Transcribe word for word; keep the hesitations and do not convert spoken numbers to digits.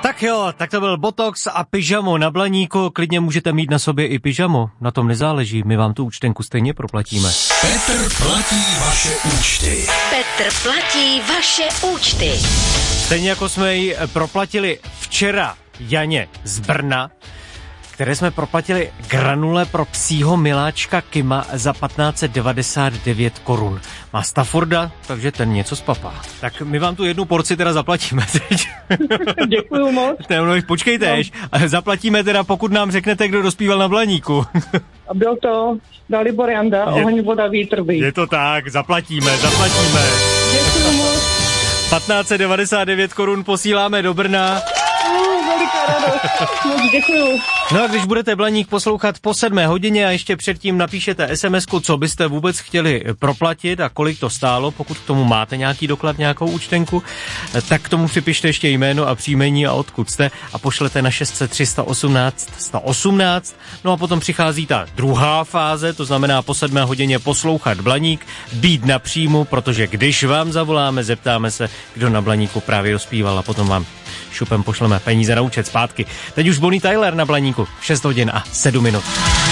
Tak jo, tak to byl Botox a pyžamo na Blaníku. Klidně můžete mít na sobě i pyžamo, na tom nezáleží, my vám tu účtenku stejně proplatíme. Petr platí vaše účty. Petr platí vaše účty. Stejně jako jsme ji proplatili včera Janě z Brna, které jsme proplatili granule pro psího miláčka Kima za patnáct set devadesát devět korun. Má Stafforda, takže ten něco spapá. Tak my vám tu jednu porci teda zaplatíme teď. Děkuju moc. Ne, no, počkejte, no. Zaplatíme teda, pokud nám řeknete, kdo dospíval na Blaníku. A byl to Dalibor Janda, je, Oheň, voda, vítr, být. Je to tak, zaplatíme, zaplatíme. Děkuju moc. patnáct set devadesát devět korun posíláme do Brna. Veliká radost. Moc děkuju. No a když budete Blaník poslouchat po sedmé hodině a ještě předtím napíšete es em esku, co byste vůbec chtěli proplatit a kolik to stálo, pokud k tomu máte nějaký doklad, nějakou účtenku, tak k tomu připište ještě jméno a příjmení a odkud jste a pošlete na šest set tři sta osmnáct sta osmnáct. No a potom přichází ta druhá fáze, to znamená po sedmé hodině poslouchat Blaník, být na příjmu, protože když vám zavoláme, zeptáme se, kdo na Blaníku právě dospíval a potom vám šupem pošleme peníze na účet zpátky. Teď už Bonnie Tyler na Blaníku, šest hodin a sedm minut.